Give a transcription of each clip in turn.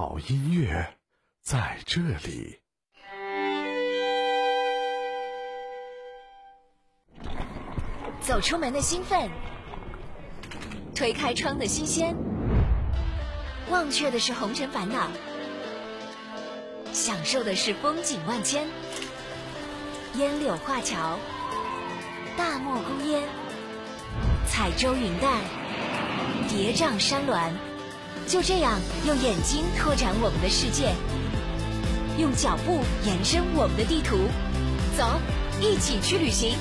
好音乐在这里。 走出门的兴奋，推开窗的新鲜，忘却的是红尘烦恼，享受的是风景万千。烟柳画桥，大漠孤烟，彩舟云淡，叠嶂山峦，就这样用眼睛拓展我们的世界，用脚步延伸我们的地图。走，一起去旅行。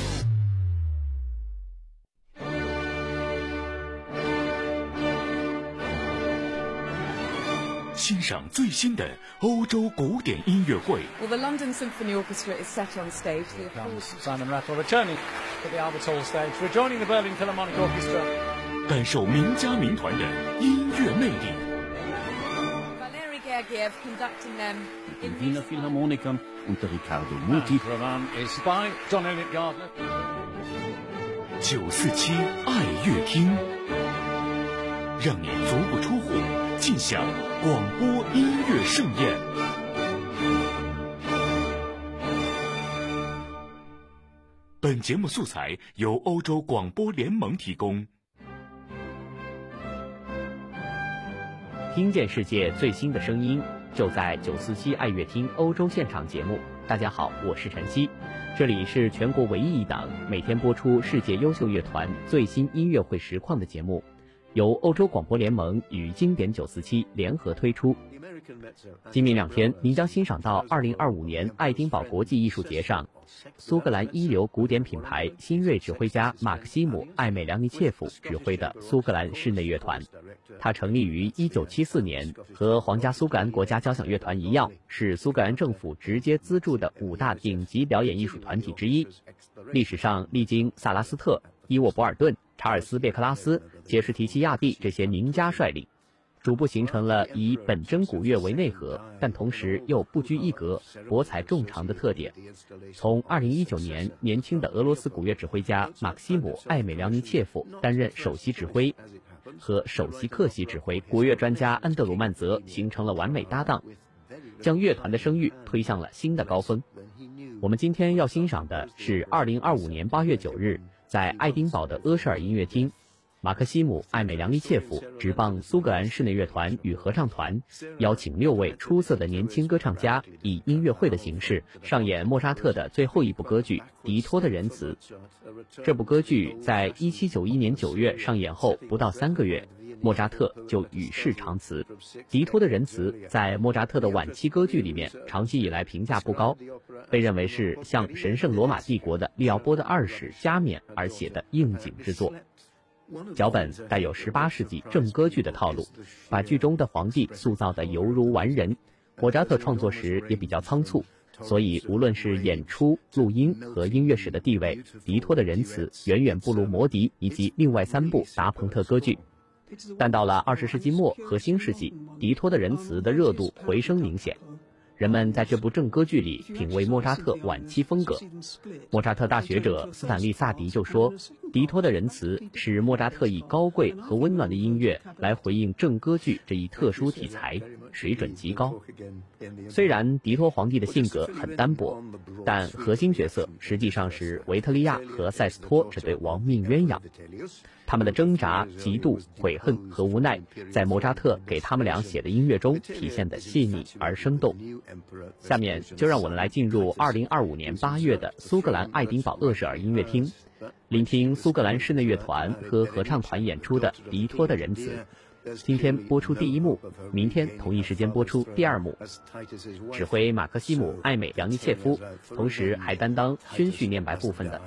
欣赏最新的欧洲古典音乐会。 Well, the London Symphony Orchestra is set on stage. Simon Rattle returning to the Albert Hall stage, rejoining the Berlin Philharmonic Orchestra. 感受名家名团的音乐魅力。 Valery Gergiev conducting them in Wiener Philharmoniker unter Riccardo Muti. Roman is by John Elliott Gardner. 947爱乐厅，让你足不出户尽享广播音乐盛宴。本节目素材由欧洲广播联盟提供。 听见世界最新的声音，就在947爱乐厅欧洲现场节目。大家好，我是陈曦，这里是全国唯一一档每天播出世界优秀乐团最新音乐会实况的节目，由欧洲广播联盟与经典947联合推出。今明两天，您将欣赏到2025年爱丁堡国际艺术节上，苏格兰一流古典品牌新锐指挥家马克西姆·艾美良尼切夫指挥的苏格兰室内乐团。它成立于1974年，和皇家苏格兰国家交响乐团一样，是苏格兰政府直接资助的5大顶级表演艺术团体之一。历史上历经萨拉斯特、伊沃博尔顿、查尔斯·贝克拉斯、杰什提奇亚蒂这些名家率领，逐步形成了以本真古乐为内核，但同时又不拘一格、博采众长的特点。从2019年，年轻的俄罗斯古乐指挥家马克西姆·艾美良尼切夫担任首席指挥，和首席客席指挥古乐专家安德鲁曼泽形成了完美搭档，将乐团的声誉推向了新的高峰。我们今天要欣赏的是2025年8月9日在爱丁堡的厄舍尔音乐厅，马克西姆·艾美良尼切夫执棒苏格兰室内乐团与合唱团，邀请6位出色的年轻歌唱家，以音乐会的形式上演莫扎特的最后一部歌剧《狄托的仁慈》。这部歌剧在1791年9月上演后不到3个月，莫扎特就与世长辞。《狄托的仁慈》在莫扎特的晚期歌剧里面长期以来评价不高，被认为是向神圣罗马帝国的利奥波德二世加冕而写的应景之作。脚本带有18世纪正歌剧的套路，把剧中的皇帝塑造得犹如完人。莫扎特创作时也比较仓促，所以无论是演出、录音和音乐史的地位，狄托的仁慈远远不如魔笛以及另外3部达朋特歌剧。但到了20世纪末和新世纪，狄托的仁慈的热度回升明显。人们在这部正歌剧里品味莫扎特晚期风格。莫扎特大学者斯坦利·萨迪就说，狄托的仁慈是莫扎特以高贵和温暖的音乐来回应正歌剧这一特殊题材，水准极高。虽然狄托皇帝的性格很单薄，但核心角色实际上是维特利亚和塞斯托这对亡命鸳鸯。他们的挣扎、嫉妒、悔恨和无奈，在莫扎特给他们俩写的音乐中体现得细腻而生动。下面就让我们来进入2025年8月的苏格兰爱丁堡厄舍尔音乐厅，聆听苏格兰室内乐团和合唱团演出的《狄托的仁慈》。今天播出第1幕，明天同一时间播出第2幕。指挥马克西姆·艾美良尼切夫，同时还担当宣叙念白部分的